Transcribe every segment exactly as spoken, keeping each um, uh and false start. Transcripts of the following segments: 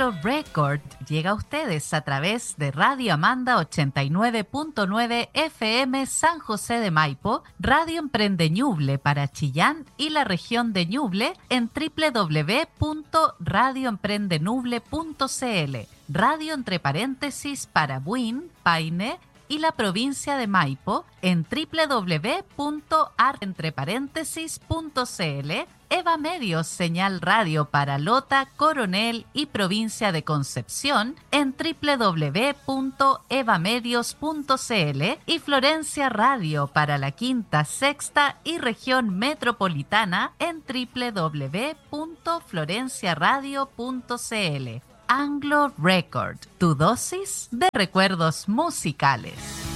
Anglo Record llega a ustedes a través de Radio Amanda ochenta y nueve punto nueve F M San José de Maipo, Radio Emprende Ñuble para Chillán y la región de Ñuble en doble u doble u doble u punto radio emprende ñuble punto c l, radio entre paréntesis para Buin, Paine y la provincia de Maipo en doble u doble u doble u punto ar entre paréntesis punto c l, Eva Medios señal radio para Lota, Coronel y provincia de Concepción en doble u doble u doble u punto eva medios punto c l y Florencia Radio para la Quinta, Sexta y región metropolitana en doble u doble u doble u punto florencia radio punto c l. Anglo Record, tu dosis de recuerdos musicales.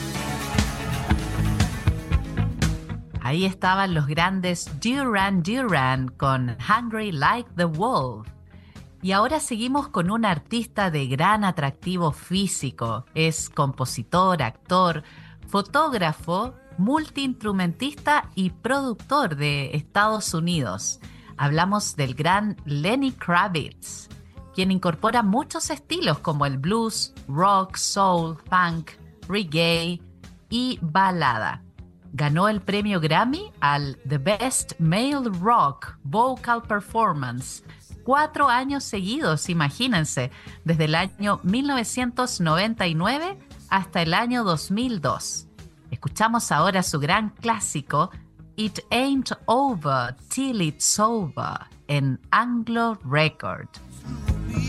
Ahí estaban los grandes Duran Duran con Hungry Like the Wolf. Y ahora seguimos con un artista de gran atractivo físico. Es compositor, actor, fotógrafo, multiinstrumentista y productor de Estados Unidos. Hablamos del gran Lenny Kravitz, quien incorpora muchos estilos como el blues, rock, soul, funk, reggae y balada. Ganó el premio Grammy al The Best Male Rock Vocal Performance cuatro años seguidos, imagínense, desde el año mil novecientos noventa y nueve hasta el año dos mil dos. Escuchamos ahora su gran clásico It Ain't Over Till It's Over en Anglo Record.